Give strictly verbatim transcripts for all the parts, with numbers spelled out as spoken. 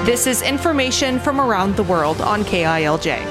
This is information from around the world on K I L J.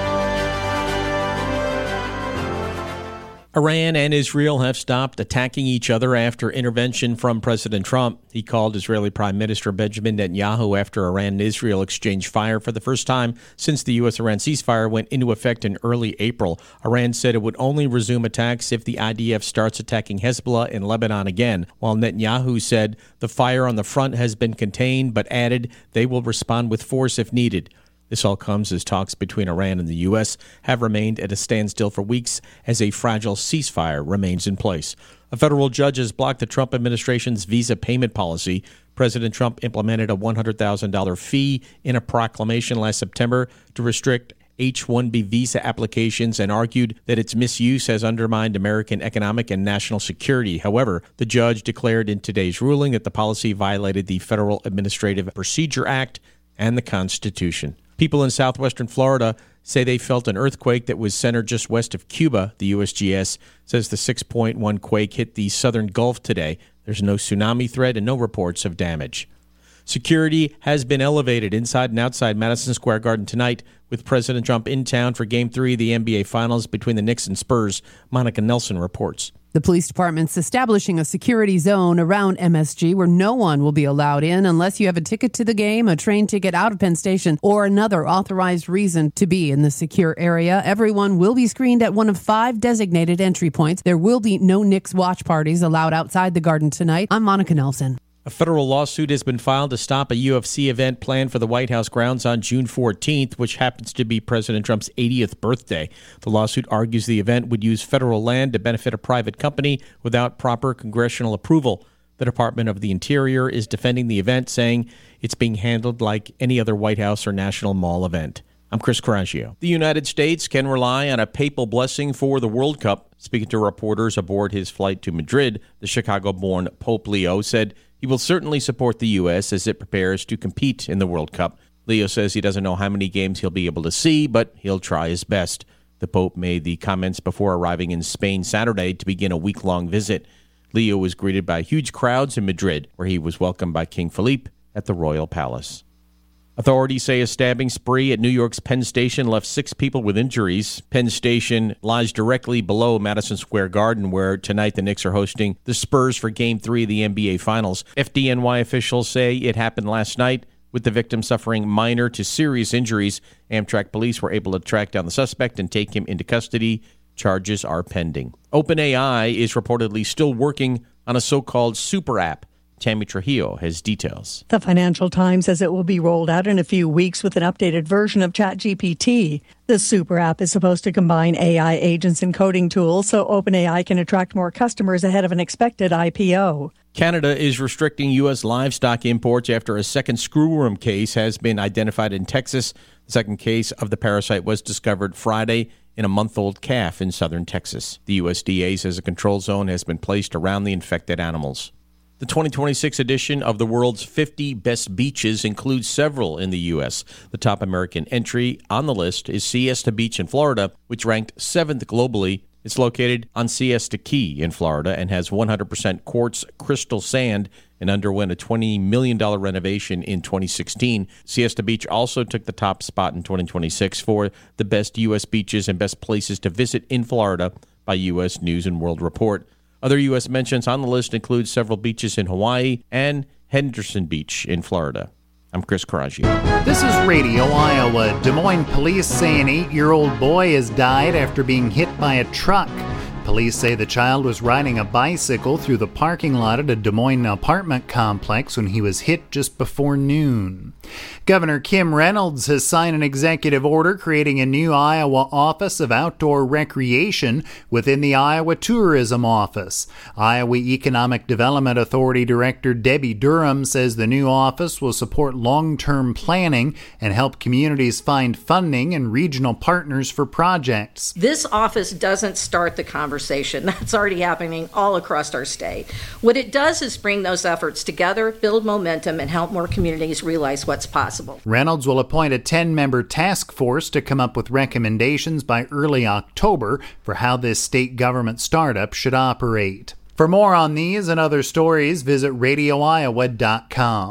Iran and Israel have stopped attacking each other after intervention from President Trump. He called Israeli Prime Minister Benjamin Netanyahu after Iran and Israel exchanged fire for the first time since the U S-Iran ceasefire went into effect in early April. Iran said it would only resume attacks if the I D F starts attacking Hezbollah in Lebanon again, while Netanyahu said the fire on the front has been contained, but added they will respond with force if needed. This all comes as talks between Iran and the U S have remained at a standstill for weeks as a fragile ceasefire remains in place. A federal judge has blocked the Trump administration's visa payment policy. President Trump implemented a one hundred thousand dollars fee in a proclamation last September to restrict H one B visa applications and argued that its misuse has undermined American economic and national security. However, the judge declared in today's ruling that the policy violated the Federal Administrative Procedure Act and the Constitution. People in southwestern Florida say they felt an earthquake that was centered just west of Cuba. The U S G S says the six point one quake hit the southern Gulf today. There's no tsunami threat and no reports of damage. Security has been elevated inside and outside Madison Square Garden tonight with President Trump in town for Game three of the N B A Finals between the Knicks and Spurs. Monica Nelson reports. The police department's establishing a security zone around M S G where no one will be allowed in unless you have a ticket to the game, a train ticket out of Penn Station, or another authorized reason to be in the secure area. Everyone will be screened at one of five designated entry points. There will be no Knicks watch parties allowed outside the Garden tonight. I'm Monica Nelson. A federal lawsuit has been filed to stop a U F C event planned for the White House grounds on June fourteenth, which happens to be President Trump's eightieth birthday. The lawsuit argues the event would use federal land to benefit a private company without proper congressional approval. The Department of the Interior is defending the event, saying it's being handled like any other White House or National Mall event. I'm Chris Coraggio. The United States can rely on a papal blessing for the World Cup. Speaking to reporters aboard his flight to Madrid, the Chicago-born Pope Leo said he will certainly support the U S as it prepares to compete in the World Cup. Leo says he doesn't know how many games he'll be able to see, but he'll try his best. The Pope made the comments before arriving in Spain Saturday to begin a week-long visit. Leo was greeted by huge crowds in Madrid, where he was welcomed by King Felipe at the Royal Palace. Authorities say a stabbing spree at New York's Penn Station left six people with injuries. Penn Station lies directly below Madison Square Garden, where tonight the Knicks are hosting the Spurs for Game three of the N B A Finals. F D N Y officials say it happened last night, with the victim suffering minor to serious injuries. Amtrak police were able to track down the suspect and take him into custody. Charges are pending. OpenAI is reportedly still working on a so-called super app. Tammy Trujillo has details. The Financial Times says it will be rolled out in a few weeks with an updated version of ChatGPT. The super app is supposed to combine A I agents and coding tools so OpenAI can attract more customers ahead of an expected I P O. Canada is restricting U S livestock imports after a second screwworm case has been identified in Texas. The second case of the parasite was discovered Friday in a month-old calf in southern Texas. The U S D A says a control zone has been placed around the infected animals. The twenty twenty-six edition of the world's fifty best beaches includes several in the U S. The top American entry on the list is Siesta Beach in Florida, which ranked seventh globally. It's located on Siesta Key in Florida and has one hundred percent quartz crystal sand and underwent a twenty million dollars renovation in twenty sixteen. Siesta Beach also took the top spot in twenty twenty-six for the best U S beaches and best places to visit in Florida by U S News and World Report. Other U S mentions on the list include several beaches in Hawaii and Henderson Beach in Florida. I'm Chris Coraggio. This is Radio Iowa. Des Moines police say an eight-year-old boy has died after being hit by a truck. Police say the child was riding a bicycle through the parking lot at a Des Moines apartment complex when he was hit just before noon. Governor Kim Reynolds has signed an executive order creating a new Iowa Office of Outdoor Recreation within the Iowa Tourism Office. Iowa Economic Development Authority Director Debbie Durham says the new office will support long-term planning and help communities find funding and regional partners for projects. This office doesn't start the conversation. That's already happening all across our state. What it does is bring those efforts together, build momentum, and help more communities realize what's possible. Reynolds will appoint a ten-member task force to come up with recommendations by early October for how this state government startup should operate. For more on these and other stories, visit radio iowa dot com.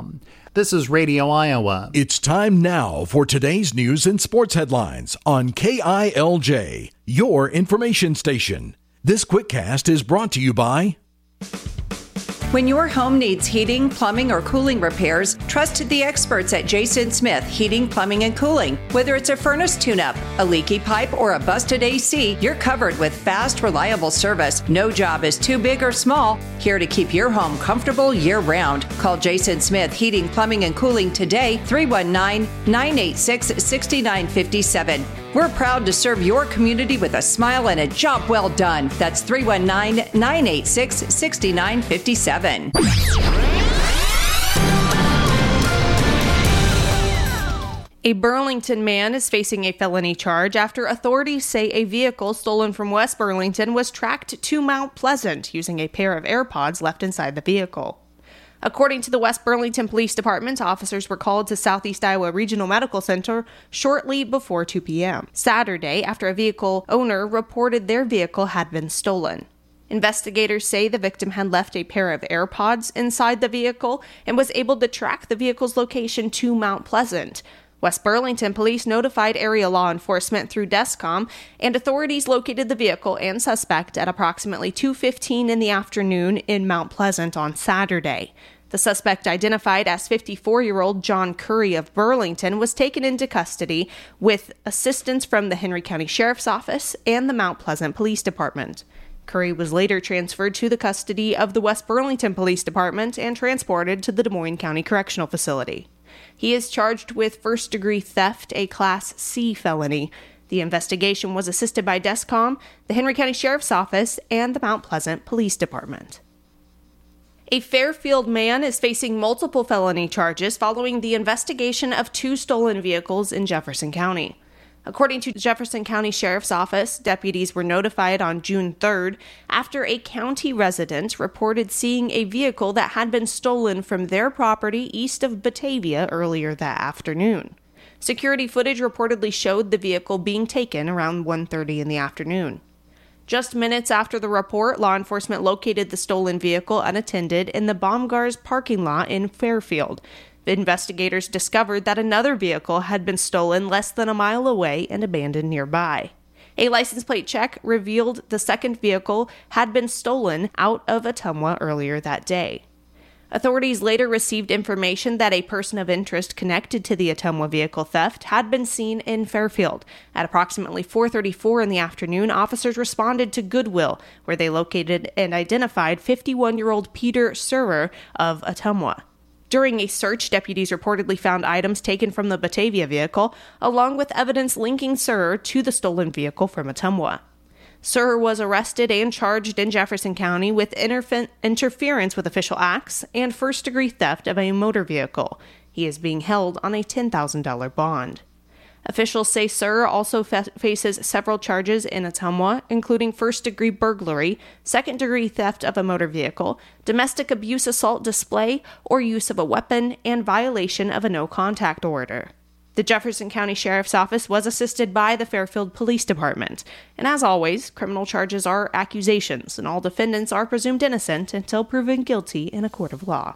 This is Radio Iowa. It's time now for today's news and sports headlines on K I L J, your information station. This QuickCast is brought to you by... When your home needs heating, plumbing, or cooling repairs, trust the experts at Jason Smith Heating, Plumbing, and Cooling. Whether it's a furnace tune-up, a leaky pipe, or a busted A C, you're covered with fast, reliable service. No job is too big or small. Here to keep your home comfortable year-round. Call Jason Smith Heating, Plumbing, and Cooling today, three one nine, nine eight six, six nine five seven. We're proud to serve your community with a smile and a job well done. That's three one nine, nine eight six, six nine five seven. A Burlington man is facing a felony charge after authorities say a vehicle stolen from West Burlington was tracked to Mount Pleasant using a pair of AirPods left inside the vehicle. According to the West Burlington Police Department, officers were called to Southeast Iowa Regional Medical Center shortly before two p.m. Saturday, after a vehicle owner reported their vehicle had been stolen. Investigators say the victim had left a pair of AirPods inside the vehicle and was able to track the vehicle's location to Mount Pleasant. West Burlington Police notified area law enforcement through DESCOM, and authorities located the vehicle and suspect at approximately two fifteen in the afternoon in Mount Pleasant on Saturday. The suspect, identified as fifty-four-year-old John Curry of Burlington, was taken into custody with assistance from the Henry County Sheriff's Office and the Mount Pleasant Police Department. Curry was later transferred to the custody of the West Burlington Police Department and transported to the Des Moines County Correctional Facility. He is charged with first-degree theft, a Class C felony. The investigation was assisted by DESCOM, the Henry County Sheriff's Office, and the Mount Pleasant Police Department. A Fairfield man is facing multiple felony charges following the investigation of two stolen vehicles in Jefferson County. According to the Jefferson County Sheriff's Office, deputies were notified on June third after a county resident reported seeing a vehicle that had been stolen from their property east of Batavia earlier that afternoon. Security footage reportedly showed the vehicle being taken around one thirty in the afternoon. Just minutes after the report, law enforcement located the stolen vehicle unattended in the Baumgars parking lot in Fairfield. Investigators discovered that another vehicle had been stolen less than a mile away and abandoned nearby. A license plate check revealed the second vehicle had been stolen out of Ottumwa earlier that day. Authorities later received information that a person of interest connected to the Ottumwa vehicle theft had been seen in Fairfield. At approximately four thirty-four in the afternoon, officers responded to Goodwill, where they located and identified fifty-one-year-old Peter Surer of Ottumwa. During a search, deputies reportedly found items taken from the Batavia vehicle, along with evidence linking Surer to the stolen vehicle from Ottumwa. Surer was arrested and charged in Jefferson County with interfe- interference with official acts and first-degree theft of a motor vehicle. He is being held on a ten thousand dollars bond. Officials say Surer also fa- faces several charges in Ottumwa, including first-degree burglary, second-degree theft of a motor vehicle, domestic abuse assault display, or use of a weapon, and violation of a no-contact order. The Jefferson County Sheriff's Office was assisted by the Fairfield Police Department. And as always, criminal charges are accusations, and all defendants are presumed innocent until proven guilty in a court of law.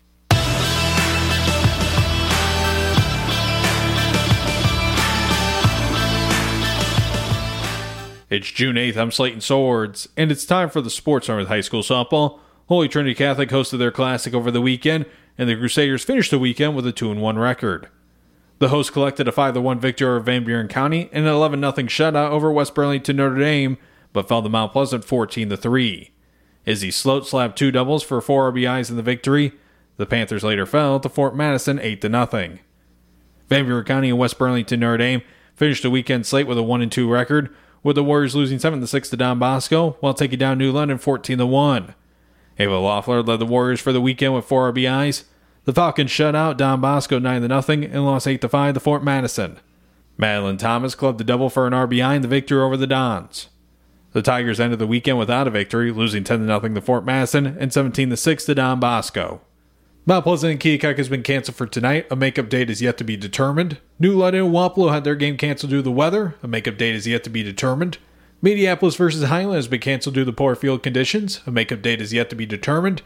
It's June eighth, I'm Slayton Swords, and it's time for the Sports Arm with high school softball. Holy Trinity Catholic hosted their classic over the weekend, and the Crusaders finished the weekend with a two and one record. The hosts collected a five to one victory over Van Buren County and an eleven nothing shutout over West Burlington Notre Dame, but fell to Mount Pleasant fourteen to three. Izzy Sloat slapped two doubles for four R B Is in the victory. The Panthers later fell to Fort Madison eight to nothing. Van Buren County and West Burlington Notre Dame finished the weekend slate with a one and two record, with the Warriors losing seven to six to Don Bosco, while taking down New London fourteen to one. Ava Loeffler led the Warriors for the weekend with four R B Is. The Falcons shut out Don Bosco nine to nothing and lost eight to five to Fort Madison. Madeline Thomas clubbed a double for an R B I in the victory over the Dons. The Tigers ended the weekend without a victory, losing ten to nothing to Fort Madison and seventeen to six to Don Bosco. Mount Pleasant and Keokuk has been canceled for tonight. A makeup date is yet to be determined. New London and Wapello had their game canceled due to the weather. A makeup date is yet to be determined. Mediapolis versus Highland has been canceled due to poor field conditions. A makeup date is yet to be determined.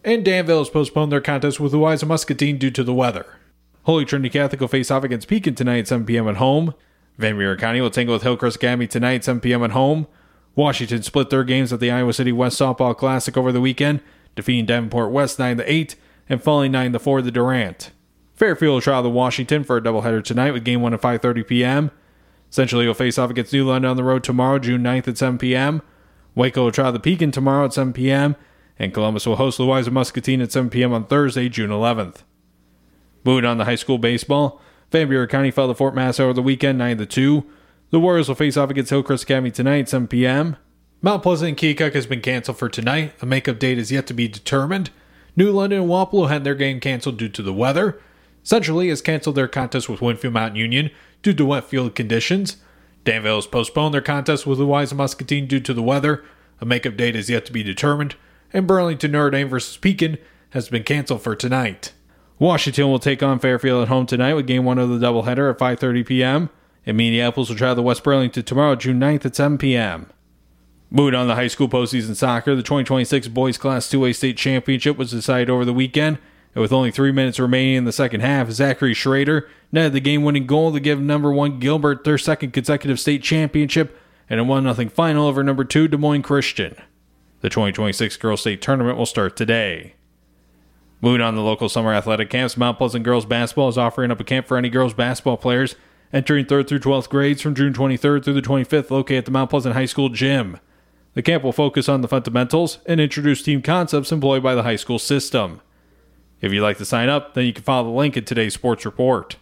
And Danville has postponed their contest with Louisa Muscatine due to the weather. Holy Trinity Catholic will face off against Pekin tonight at seven p.m. at home. Van Buren County will tangle with Hillcrest Academy tonight at seven p.m. at home. Washington split their games at the Iowa City West Softball Classic over the weekend, defeating Davenport West nine to eight and falling nine to four to Durant. Fairfield will travel to Washington for a doubleheader tonight with game one at five thirty p.m. Central will face off against New London on the road tomorrow, June ninth at seven p.m. Waco will travel to Pekin tomorrow at seven p.m. And Columbus will host Louisa Muscatine at seven p.m. on Thursday, June eleventh. Moving on to high school baseball, Van Buren County fell to Fort Mass over the weekend, nine to two. The Warriors will face off against Hillcrest Academy tonight at seven p.m. Mount Pleasant and Keokuk has been canceled for tonight. A makeup date is yet to be determined. New London and Wapello had their game canceled due to the weather. Centrally has canceled their contest with Winfield Mountain Union due to wet field conditions. Danville has postponed their contest with Louisa Muscatine due to the weather. A makeup date is yet to be determined. And Burlington Notre Dame versus Pekin has been canceled for tonight. Washington will take on Fairfield at home tonight with game one of the doubleheader at five thirty p.m. And Minneapolis will travel to West Burlington tomorrow, June ninth at seven p.m. Moving on to high school postseason soccer, the twenty twenty-six Boys Class two A State Championship was decided over the weekend. And with only three minutes remaining in the second half, Zachary Schrader netted the game-winning goal to give number one Gilbert their second consecutive state championship and a one nothing final over number two Des Moines Christian. The twenty twenty-six Girls State Tournament will start today. Moving on to local summer athletic camps, Mount Pleasant Girls Basketball is offering up a camp for any girls basketball players entering third through twelfth grades from June twenty-third through the twenty-fifth, located at the Mount Pleasant High School gym. The camp will focus on the fundamentals and introduce team concepts employed by the high school system. If you'd like to sign up, then you can follow the link in today's sports report.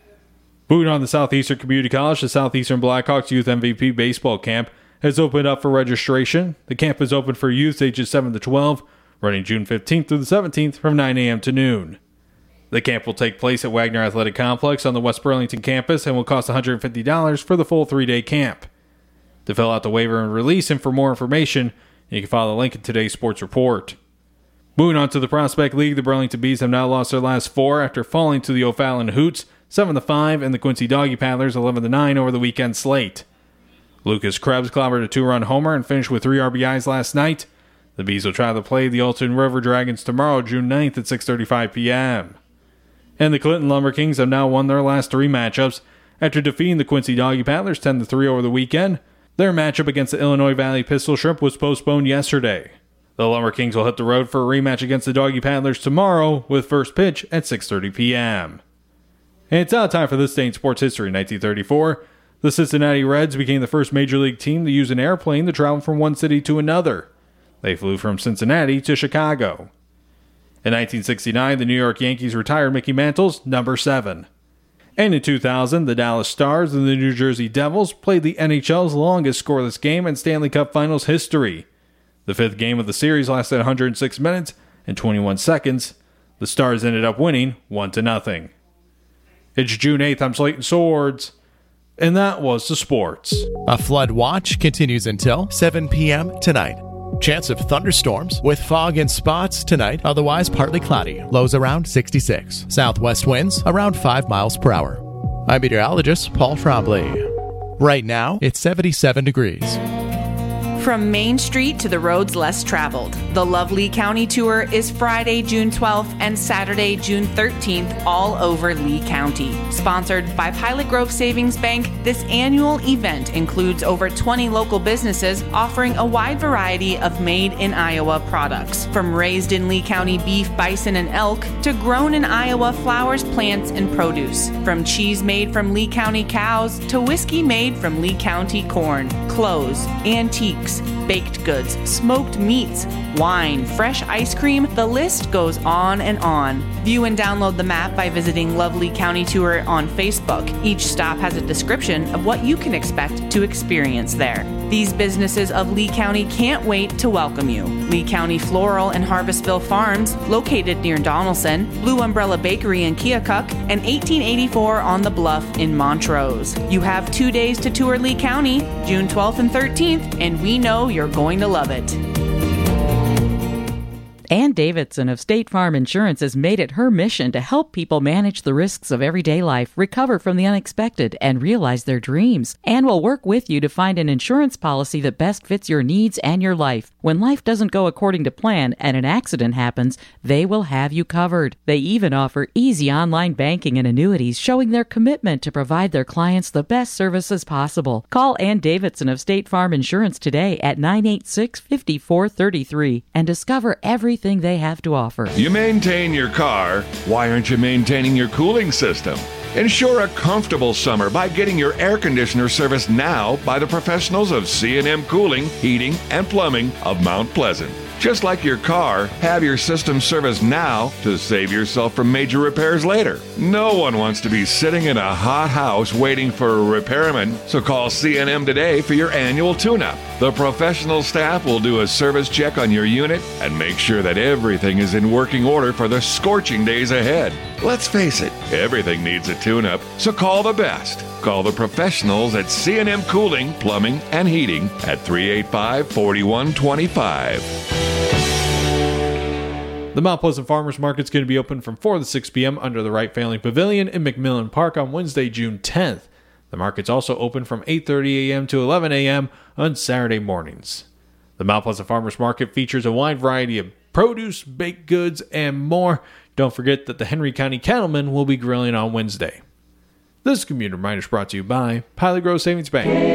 Moving on to Southeastern Community College, the Southeastern Blackhawks Youth M V P Baseball Camp has opened up for registration. The camp is open for youths ages seven to twelve, running June fifteenth through the seventeenth from nine a.m. to noon. The camp will take place at Wagner Athletic Complex on the West Burlington campus and will cost one hundred fifty dollars for the full three-day camp. To fill out the waiver and release and for more information, you can follow the link in today's sports report. Moving on to the Prospect League, the Burlington Bees have now lost their last four after falling to the O'Fallon Hoots seven to five and the Quincy Doggy Paddlers eleven to nine over the weekend slate. Lucas Krebs clobbered a two-run homer and finished with three R B Is last night. The Bees will try to play the Alton River Dragons tomorrow, June ninth at six thirty-five p.m. And the Clinton Lumber Kings have now won their last three matchups after defeating the Quincy Doggy Paddlers ten to three over the weekend. Their matchup against the Illinois Valley Pistol Shrimp was postponed yesterday. The Lumber Kings will hit the road for a rematch against the Doggy Paddlers tomorrow with first pitch at six thirty p.m. And it's now time for this day in sports history. In nineteen thirty-four, the Cincinnati Reds became the first major league team to use an airplane to travel from one city to another. They flew from Cincinnati to Chicago. In nineteen sixty-nine, the New York Yankees retired Mickey Mantle's number seven. And in two thousand, the Dallas Stars and the New Jersey Devils played the N H L's longest scoreless game in Stanley Cup Finals history. The fifth game of the series lasted one hundred six minutes and twenty-one seconds. The Stars ended up winning one to nothing. It's June eighth, I'm Slayton Swords, and that was the sports. A flood watch continues until seven p.m. tonight. Chance of thunderstorms with fog and spots tonight, otherwise partly cloudy. Lows around sixty-six. Southwest winds around five miles per hour. I'm meteorologist Paul Trombley. Right now, it's seventy-seven degrees. From Main Street to the roads less traveled, the Love Lee County Tour is Friday, June twelfth and Saturday, June thirteenth, all over Lee County. Sponsored by Pilot Grove Savings Bank, this annual event includes over twenty local businesses offering a wide variety of made-in-Iowa products. From raised in Lee County beef, bison, and elk to grown in Iowa flowers, plants, and produce. From cheese made from Lee County cows to whiskey made from Lee County corn, clothes, antiques, baked goods, smoked meats, wine, fresh ice cream, the list goes on and on. View and download the map by visiting Love Lee County Tour on Facebook. Each stop has a description of what you can expect to experience there. These businesses of Lee County can't wait to welcome you. Lee County Floral and Harvestville Farms, located near Donaldson, Blue Umbrella Bakery in Keokuk, and eighteen eighty-four on the Bluff in Montrose. You have two days to tour Lee County, June twelfth and thirteenth, and we know you're going to love it. Ann Davidson of State Farm Insurance has made it her mission to help people manage the risks of everyday life, recover from the unexpected, and realize their dreams. Ann will work with you to find an insurance policy that best fits your needs and your life. When life doesn't go according to plan and an accident happens, they will have you covered. They even offer easy online banking and annuities, showing their commitment to provide their clients the best services possible. Call Ann Davidson of State Farm Insurance today at nine eight six, five four three three and discover everything they have to offer. You maintain your car. Why aren't you maintaining your cooling system? Ensure a comfortable summer by getting your air conditioner serviced now by the professionals of C and M Cooling, Heating, and Plumbing of Mount Pleasant. Just like your car, have your system serviced now to save yourself from major repairs later. No one wants to be sitting in a hot house waiting for a repairman, so call C and M today for your annual tune-up. The professional staff will do a service check on your unit and make sure that everything is in working order for the scorching days ahead. Let's face it, everything needs a tune-up, so call the best. Call the professionals at C and M Cooling, Plumbing, and Heating at three eight five, four one two five. The Mount Pleasant Farmers Market is going to be open from four to six p.m. under the Wright Family Pavilion in McMillan Park on Wednesday, June tenth. The market's also open from eight thirty a.m. to eleven a.m. on Saturday mornings. The Mount Pleasant Farmers Market features a wide variety of produce, baked goods, and more. Don't forget that the Henry County Cattlemen will be grilling on Wednesday. This community reminder is brought to you by Pilot Grove Savings Bank.